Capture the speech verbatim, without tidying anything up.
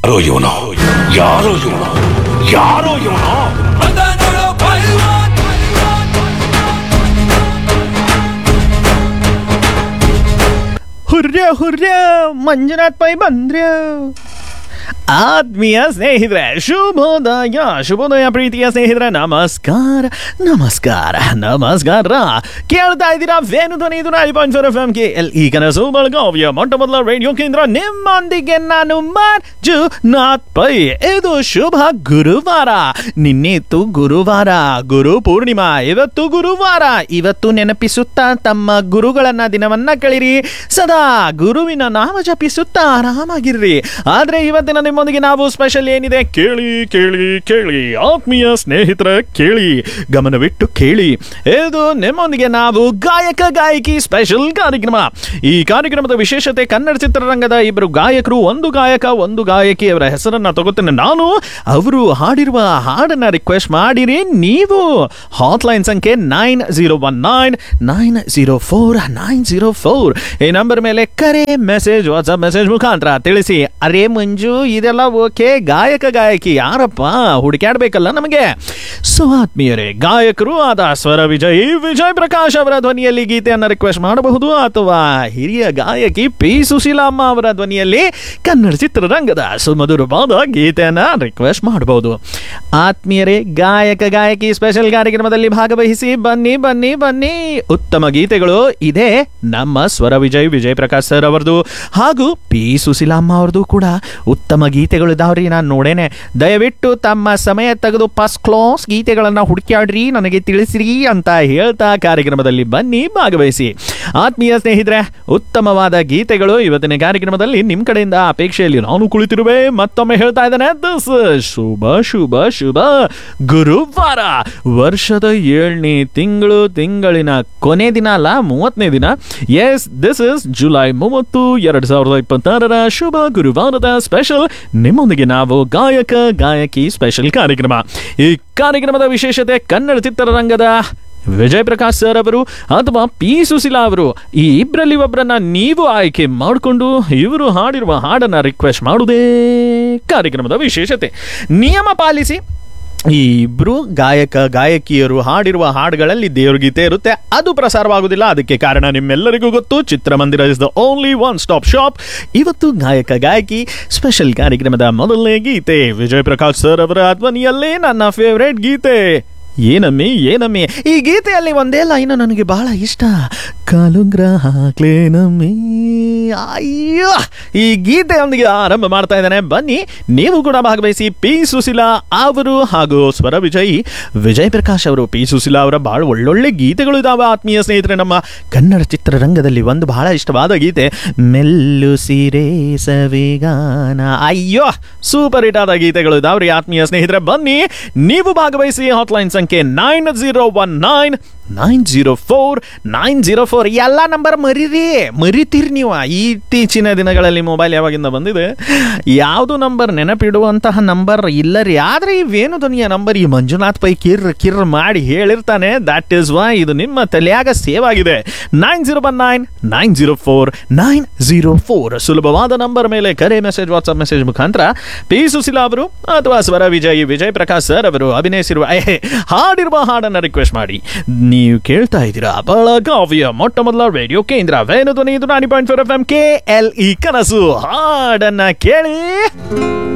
ಯಾರೋ ಇವನು ಯಾರೋ ಇವನು ಯಾರೋ ಇವನು ಹುರ್ರ ಹುರ್ರ ಮಂಜುನಾಥ್ ಪೈ ಬಂದ್ರ ಆತ್ಮೀಯ ಸ್ನೇಹಿತರೆ, ಶುಭೋದಯ ಶುಭೋದಯ ಪ್ರೀತಿಯ ಸ್ನೇಹಿತರೆ, ನಮಸ್ಕಾರ ನಮಸ್ಕಾರ ನಮಸ್ಕಾರ. ಕೇಳ್ತಾ ಇದ್ದೀರಾ ವೇಣುಧ್ವನಿ ಇದು nine point four F M K L ಈ ಕನಸು ಬೆಳಗಾವಿಯ ಮೊಟ್ಟ ಮೊದಲ ರೇಡಿಯೋ ಕೇಂದ್ರ. ನಿಮ್ಮೊಂದಿಗೆ ನಾನು ಮಂಜುನಾಥ್ ಪೈ. ಇದು ಶುಭ ಗುರುವಾರ. ನಿನ್ನೆತ್ತು ಗುರುವಾರ, ಗುರು ಪೂರ್ಣಿಮಾ. ಇವತ್ತು ಗುರುವಾರ. ಇವತ್ತು ನೆನಪಿಸುತ್ತಾ ತಮ್ಮ ಗುರುಗಳನ್ನ ದಿನವನ್ನ ಕಳಿರಿ, ಸದಾ ಗುರುವಿನ ನಾಮ ಜಪಿಸುತ್ತಾ ಆರಾಮಾಗಿರ್ರಿ. ಆದ್ರೆ ಇವತ್ತಿನ ನಿಮ್ಮೊಂದಿಗೆ ನಾವು ಸ್ಪೆಷಲ್ ಏನಿದೆ ಕೇಳಿ ಕೇಳಿ ಕೇಳಿ ಆತ್ಮೀಯ ಸ್ನೇಹಿತರ, ಕೇಳಿ ಗಮನವಿಟ್ಟು ಕೇಳಿ. ಇದು ನಿಮ್ಮೊಂದಿಗೆ ನಾವು ಗಾಯಕ ಗಾಯಕಿ ಸ್ಪೆಷಲ್ ಕಾರ್ಯಕ್ರಮ. ಈ ಕಾರ್ಯಕ್ರಮದ ವಿಶೇಷತೆ, ಕನ್ನಡ ಚಿತ್ರರಂಗದ ಇಬ್ಬರು ಗಾಯಕರು, ಒಂದು ಗಾಯಕ ಒಂದು ಗಾಯಕಿ ಅವರ ಹೆಸರನ್ನ ತಗೋತೇನೆ ನಾನು. ಅವರು ಹಾಡಿರುವ ಹಾಡನ್ನ ರಿಕ್ವೆಸ್ಟ್ ಮಾಡಿರಿ. ನೀವು ಹಾಟ್ಲೈನ್ ಸಂಖ್ಯೆ nine zero one nine nine zero four nine zero four ಈ ನಂಬರ್ ಮೇಲೆ ಕರೆ, ಮೆಸೇಜ್, ವಾಟ್ಸ್ಆಪ್ ಮೆಸೇಜ್ ಮುಖಾಂತರ ತಿಳಿಸಿ. ಅರೇ ಮಂಜು, ಇದೆಲ್ಲ ಓಕೆ, ಗಾಯಕ ಗಾಯಕಿ ಯಾರಪ್ಪ ಹುಡುಕಾಡ್ಬೇಕಲ್ಲ ನಮಗೆ. ಸೊ ಆತ್ಮೀಯರೇ, ಗಾಯಕರು ಆದ ಸ್ವರ ವಿಜಯ್ ವಿಜಯ್ ಪ್ರಕಾಶ್ ಅವರ ಧ್ವನಿಯಲ್ಲಿ ಗೀತೆಯನ್ನು ರಿಕ್ವೆಸ್ಟ್ ಮಾಡಬಹುದು, ಅಥವಾ ಹಿರಿಯ ಗಾಯಕಿ ಪಿ ಸುಶೀಲಮ್ಮ ಅವರ ಧ್ವನಿಯಲ್ಲಿ ಕನ್ನಡ ಚಿತ್ರರಂಗದ ಸುಮಧುರವಾದ ಗೀತೆಯನ್ನ ರಿಕ್ವೆಸ್ಟ್ ಮಾಡಬಹುದು. ಆತ್ಮೀಯರೇ, ಗಾಯಕ ಗಾಯಕಿ ಸ್ಪೆಷಲ್ ಕಾರ್ಯಕ್ರಮದಲ್ಲಿ ಭಾಗವಹಿಸಿ ಬನ್ನಿ ಬನ್ನಿ ಬನ್ನಿ. ಉತ್ತಮ ಗೀತೆಗಳು ಇದೆ ನಮ್ಮ ಸ್ವರ ವಿಜಯ್ ವಿಜಯ್ ಪ್ರಕಾಶ್ ಸರ್ ಅವರದು, ಹಾಗೂ ಪಿ ಸುಶೀಲಮ್ಮ ಅವರದು ಕೂಡ ಉತ್ತಮ ಗೀತೆಗಳು ಇದಾವ್ರಿ. ನಾನು ನೋಡೇನೆ. ದಯವಿಟ್ಟು ತಮ್ಮ ಸಮಯ ತೆಗೆದು ಫಸ್ಟ್ ಕ್ಲಾಸ್ ಗೀತೆಗಳನ್ನ ಹುಡುಕ್ಯಾಡ್ರಿ, ನನಗೆ ತಿಳಿಸಿರಿ ಅಂತ ಹೇಳ್ತಾ ಕಾರ್ಯಕ್ರಮದಲ್ಲಿ ಬನ್ನಿ, ಭಾಗವಹಿಸಿ. ಆತ್ಮೀಯ ಸ್ನೇಹಿತರೆ, ಉತ್ತಮವಾದ ಗೀತೆಗಳು ಇವತ್ತಿನ ಕಾರ್ಯಕ್ರಮದಲ್ಲಿ ನಿಮ್ಮ ಕಡೆಯಿಂದ ಅಪೇಕ್ಷೆಯಲ್ಲಿ ನಾನು ಕುಳಿತಿರುವೆ. ಮತ್ತೊಮ್ಮೆ ಹೇಳ್ತಾ ಇದ್ದೇನೆ, ದಿಸ್ ಶುಭ ಶುಭ ಶುಭ ಗುರುವಾರ. ವರ್ಷದ ಏಳನೇ ತಿಂಗಳು, ತಿಂಗಳಿನ ಕೊನೆ ದಿನ ಅಲ್ಲ, ಮೂವತ್ತನೇ ದಿನ. ಎಸ್, ದಿಸ್ ಇಸ್ ಜುಲೈ ಮೂವತ್ತು ಎರಡ್ ಸಾವಿರದ ಇಪ್ಪತ್ತಾರರ ಶುಭ ಗುರುವಾರದ ಸ್ಪೆಷಲ್ ನಿಮ್ಮೊಂದಿಗೆ ನಾವು ಗಾಯಕ ಗಾಯಕಿ ಸ್ಪೆಷಲ್ ಕಾರ್ಯಕ್ರಮ. ಈ ಕಾರ್ಯಕ್ರಮದ ವಿಶೇಷತೆ, ಕನ್ನಡ ಚಿತ್ರರಂಗದ ವಿಜಯ್ ಪ್ರಕಾಶ್ ಸರ್ ಅವರು ಅಥವಾ ಪಿ ಸುಶೀಲಾ ಅವರು, ಈ ಇಬ್ಬರಲ್ಲಿ ಒಬ್ಬರನ್ನ ನೀವು ಆಯ್ಕೆ ಮಾಡಿಕೊಂಡು ಇವರು ಹಾಡಿರುವ ಹಾಡನ್ನ ರಿಕ್ವೆಸ್ಟ್ ಮಾಡುವುದೇ ಕಾರ್ಯಕ್ರಮದ ವಿಶೇಷತೆ. ನಿಯಮ ಪಾಲಿಸಿ. ಈ ಇಬ್ರು ಗಾಯಕ ಗಾಯಕಿಯರು ಹಾಡಿರುವ ಹಾಡುಗಳಲ್ಲಿ ದೇವ್ರ ಗೀತೆ ಇರುತ್ತೆ, ಅದು ಪ್ರಸಾರವಾಗುವುದಿಲ್ಲ. ಅದಕ್ಕೆ ಕಾರಣ ನಿಮ್ಮೆಲ್ಲರಿಗೂ ಗೊತ್ತು, ಚಿತ್ರಮಂದಿರ is the only one stop shop. ಇವತ್ತು ಗಾಯಕ ಗಾಯಕಿ ಸ್ಪೆಷಲ್ ಕಾರ್ಯಕ್ರಮದ ಮೊದಲನೇ ಗೀತೆ ವಿಜಯ್ ಪ್ರಕಾಶ್ ಸರ್ ಅವರ ಧ್ವನಿಯಲ್ಲೇ ನನ್ನ ಫೇವರೇಟ್ ಗೀತೆ ಏನಮ್ಮಿ ಏನಮ್ಮಿ. ಈ ಗೀತೆಯಲ್ಲಿ ಒಂದೇ ಲೈನ್ ನನಗೆ ಬಹಳ ಇಷ್ಟ, ಕಾಲುಂಗ್ರ ಹಾಕ್ಲೇನಮ್ಮಿ. ಅಯ್ಯೋ, ಈ ಗೀತೆಯೊಂದಿಗೆ ಆರಂಭ ಮಾಡ್ತಾ ಇದ್ದಾನೆ. ಬನ್ನಿ, ನೀವು ಕೂಡ ಭಾಗವಹಿಸಿ. ಪಿ ಸುಶೀಲಾ ಅವರು ಹಾಗೂ ಸ್ವರ ವಿಜಯ್ ವಿಜಯ್ ಪ್ರಕಾಶ್ ಅವರು. ಪಿ ಸುಶೀಲಾ ಅವರ ಬಹಳ ಒಳ್ಳೊಳ್ಳೆ ಗೀತೆಗಳು ಇದಾವೆ ಆತ್ಮೀಯ ಸ್ನೇಹಿತರೆ. ನಮ್ಮ ಕನ್ನಡ ಚಿತ್ರರಂಗದಲ್ಲಿ ಒಂದು ಬಹಳ ಇಷ್ಟವಾದ ಗೀತೆ ಮೆಲ್ಲು ಸಿರೆ ಸವಿಗಾನ. ಅಯ್ಯೋ, ಸೂಪರ್ ಹಿಟ್ ಆದ ಗೀತೆಗಳು ಇದಾವ್ರಿ ಆತ್ಮೀಯ ಸ್ನೇಹಿತರೆ. ಬನ್ನಿ, ನೀವು ಭಾಗವಹಿಸಿ. ಹಾಟ್ಲೈನ್ ಸಂಖ್ಯೆ nine zero one nine nine zero four nine zero four ಎಲ್ಲ ನಂಬರ್ ಮರೀರಿ, ಮರಿತೀರಿ ನೀವು. ಇತ್ತೀಚಿನ ದಿನಗಳಲ್ಲಿ ಮೊಬೈಲ್ ಯಾವಾಗಿಂದ ಬಂದಿದೆ, ಯಾವುದು ನಂಬರ್ ನೆನಪಿಡುವಂತಹ ನಂಬರ್ ಇಲ್ಲ ರೀ. ಆದರೆ ಈ ವೇಣುಧ್ವನಿಯ ನಂಬರ್ ಈ ಮಂಜುನಾಥ್ ಪೈ ಕಿರ್ ಕಿರ್ ಮಾಡಿ ಹೇಳಿರ್ತಾನೆ. ದಟ್ ಈಸ್ ವೈ ಇದು ನಿಮ್ಮ ತಲೆಯಾಗ ಸೇವ್ ಆಗಿದೆ. Nine zero one nine nine zero four nine zero four ಸುಲಭವಾದ ನಂಬರ್ ಮೇಲೆ ಕರೆ, ಮೆಸೇಜ್, ವಾಟ್ಸ್ಆಪ್ ಮೆಸೇಜ್ ಮುಖಾಂತರ ಪಿ ಸುಶೀಲಾ ಅವರು ಅಥವಾ ಸ್ವರ ವಿಜಯ್ ವಿಜಯ್ ಪ್ರಕಾಶ್ ಸರ್ ಅವರು ಅಭಿನಯಿಸಿರುವ ಹಾಡಿರುವ ಹಾಡನ್ನು ರಿಕ್ವೆಸ್ಟ್ ಮಾಡಿ. ನೀವು ಕೇಳ್ತಾ ಇದ್ದೀರಾ ಬೆಳಗಾವಿಯ ಮೊಟ್ಟ ಮೊದಲ ರೇಡಿಯೋ ಕೇಂದ್ರ ವೇಣುಧ್ವನಿ ಇದು nine point four F M K L ಈ ಕನಸು. ಹಾಡನ್ನ ಕೇಳಿ.